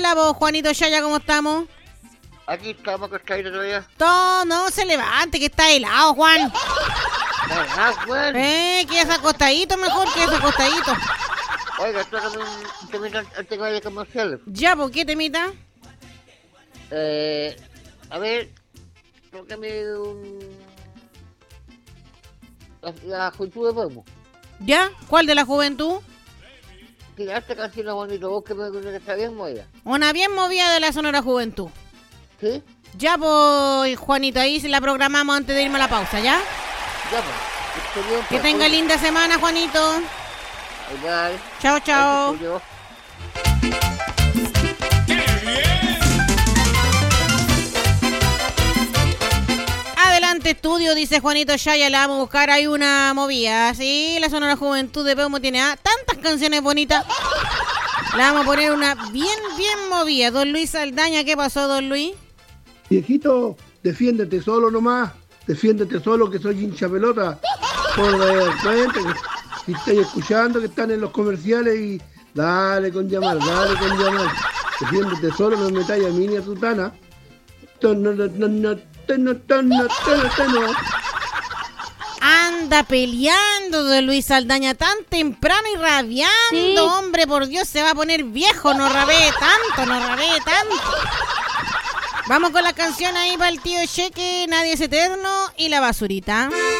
Hola vos, Juanito Yaya, ¿cómo estamos? Aquí estamos acostaditos todavía. No se levante, que está helado, Juan. Juan. Quédese acostadito mejor, quédese acostadito. Oiga, tócame un temita antes que vaya comercial. Ya, ¿por qué temita? A ver, tócame la juventud de Podemos. ¿Ya? ¿Cuál de la juventud? Mira, esta canción es bonita, vos que me que está bien movida. Una bien movida de la Sonora Juventud. ¿Sí? Ya, pues, Juanito, ahí se la programamos antes de irme a la pausa, ¿ya? Ya, pues. Que tenga linda semana, Juanito. Igual. Chao, chao. Adelante, estudio, dice Juanito Yaya, la vamos a buscar, hay una movida. Sí, la Sonora Juventud de Podemos tiene tantas canciones bonitas. La vamos a poner una bien movida. Don Luis Saldaña, ¿qué pasó, don Luis? Viejito, defiéndete solo nomás. Defiéndete solo, que soy hincha pelota. Por cuenta que si estoy escuchando que están en los comerciales y dale con llamar. Defiéndete solo, no me metáis a mí ni a Tutana. Anda peleando de Luis Saldaña tan temprano y rabiando, sí. Hombre, por Dios, se va a poner viejo, no rabee tanto. Vamos con la canción ahí para el tío Cheque, Nadie es Eterno y La Basurita.